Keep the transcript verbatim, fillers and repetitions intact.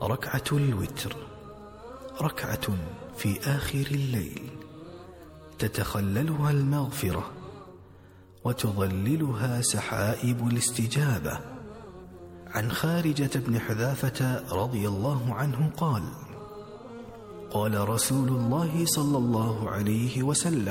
ركعة الوتر ركعة في آخر الليل تتخللها المغفرة وتظللها سحائب الاستجابة. عن خارجة بن حذافة رضي الله عنه قال: قال رسول الله صلى الله عليه وسلم: